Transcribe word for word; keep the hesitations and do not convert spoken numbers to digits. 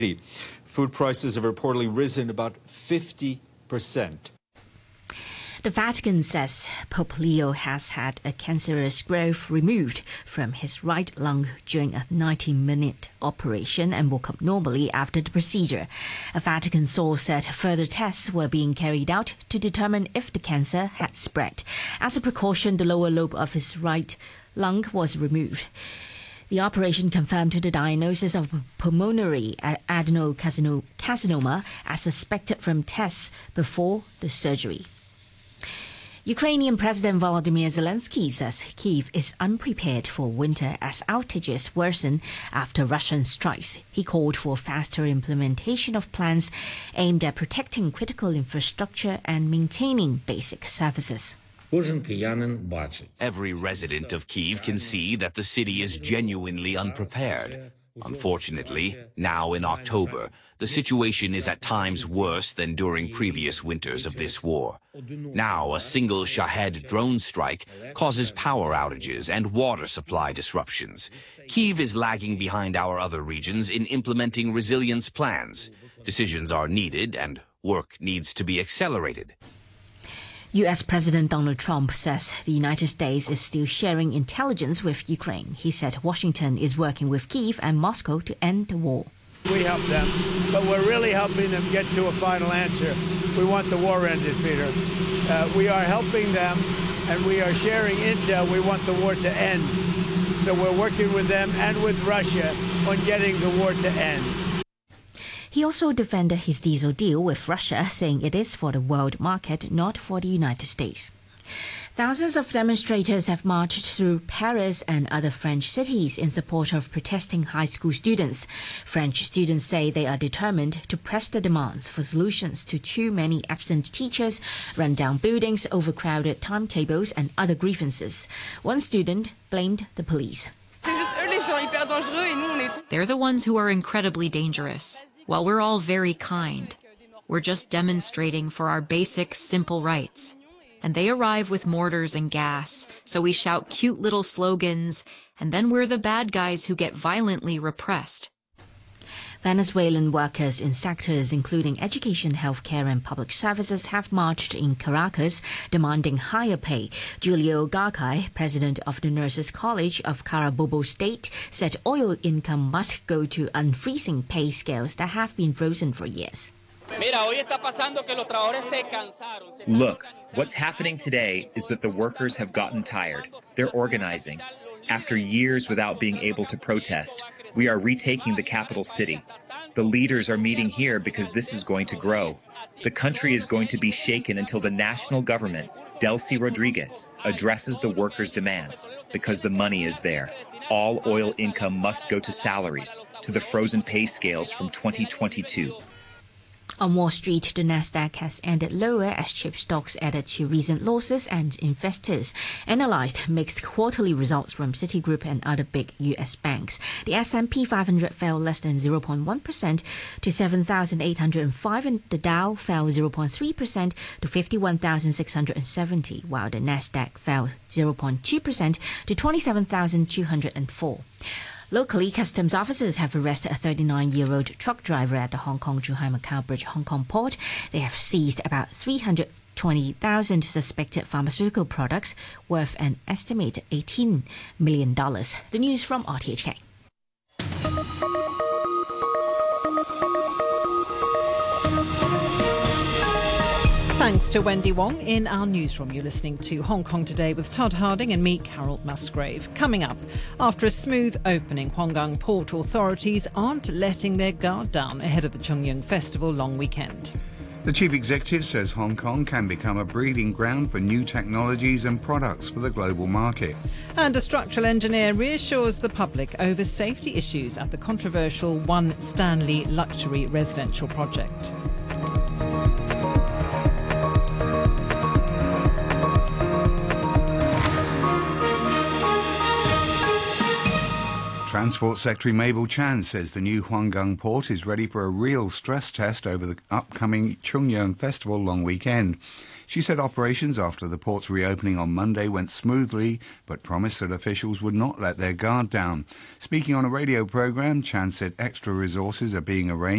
Food prices have reportedly risen about fifty percent. The Vatican says Pope Leo has had a cancerous growth removed from his right lung during a ninety-minute operation and woke up normally after the procedure. A Vatican source said further tests were being carried out to determine if the cancer had spread. As a precaution, the lower lobe of his right lung was removed. The operation confirmed the diagnosis of pulmonary adenocarcinoma as suspected from tests before the surgery. Ukrainian President Volodymyr Zelensky says Kyiv is unprepared for winter as outages worsen after Russian strikes. He called for faster implementation of plans aimed at protecting critical infrastructure and maintaining basic services. Every resident of Kyiv can see that the city is genuinely unprepared. Unfortunately, now in October, the situation is at times worse than during previous winters of this war. Now, a single Shahed drone strike causes power outages and water supply disruptions. Kyiv is lagging behind our other regions in implementing resilience plans. Decisions are needed and work needs to be accelerated. U S President Donald Trump says the United States is still sharing intelligence with Ukraine. He said Washington is working with Kyiv and Moscow to end the war. We help them, but we're really helping them get to a final answer. We want the war ended, Peter. Uh, we are helping them, and we are sharing intel. We want the war to end. So we're working with them and with Russia on getting the war to end. He also defended his diesel deal with Russia, saying it is for the world market, not for the United States. Thousands of demonstrators have marched through Paris and other French cities in support of protesting high school students. French students say they are determined to press the demands for solutions to too many absent teachers, run-down buildings, overcrowded timetables, and other grievances. One student blamed the police. They're the ones who are incredibly dangerous, while we're all very kind. We're just demonstrating for our basic, simple rights. And they arrive with mortars and gas, so we shout cute little slogans, and then we're the bad guys who get violently repressed. Venezuelan workers in sectors including education, healthcare and public services have marched in Caracas demanding higher pay. Julio Garcay, president of the Nurses College of Carabobo State, said oil income must go to unfreezing pay scales that have been frozen for years. Look, what's happening today is that the workers have gotten tired. They're organizing. After years without being able to protest, we are retaking the capital city. The leaders are meeting here because this is going to grow. The country is going to be shaken until the national government, Delcy Rodriguez, addresses the workers' demands because the money is there. All oil income must go to salaries, to the frozen pay scales from twenty twenty-two. On Wall Street, the Nasdaq has ended lower as chip stocks added to recent losses and investors analyzed mixed quarterly results from Citigroup and other big U S banks. The S and P five hundred fell less than zero point one percent to seven thousand eight hundred five and the Dow fell zero point three percent to fifty-one thousand six hundred seventy, while the Nasdaq fell zero point two percent to twenty-seven thousand two hundred four. Locally, customs officers have arrested a thirty-nine-year-old truck driver at the Hong Kong-Zhuhai-Macau Bridge Hong Kong port. They have seized about three hundred twenty thousand suspected pharmaceutical products worth an estimated eighteen million dollars. The news from R T H K. Thanks to Wendy Wong in our newsroom. You're listening to Hong Kong Today with Todd Harding and me, Carol Musgrave. Coming up, after a smooth opening, Huanggang Port authorities aren't letting their guard down ahead of the Chungyung Festival long weekend. The chief executive says Hong Kong can become a breeding ground for new technologies and products for the global market. And a structural engineer reassures the public over safety issues at the controversial One Stanley luxury residential project. Transport Secretary Mabel Chan says the new Huanggang port is ready for a real stress test over the upcoming Chungyang Festival long weekend. She said operations after the port's reopening on Monday went smoothly, but promised that officials would not let their guard down. Speaking on a radio program, Chan said extra resources are being arranged